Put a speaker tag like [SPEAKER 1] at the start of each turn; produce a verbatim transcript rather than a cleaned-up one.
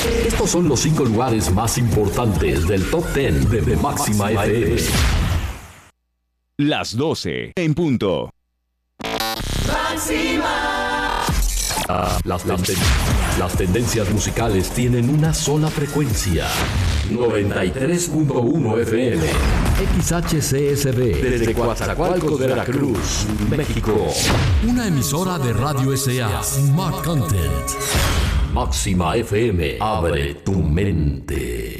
[SPEAKER 1] Estos son los cinco lugares más importantes del Top diez de, de Máxima F M.
[SPEAKER 2] Las doce en punto.
[SPEAKER 3] Máxima.
[SPEAKER 1] Ah, las, las, ten- las tendencias musicales tienen una sola frecuencia. noventa y tres punto uno F M. X H C S B. Desde Coatzacoalcos, Veracruz, México.
[SPEAKER 4] Una emisora de Radio S A. Smart Content.
[SPEAKER 1] Máxima F M. Abre tu mente.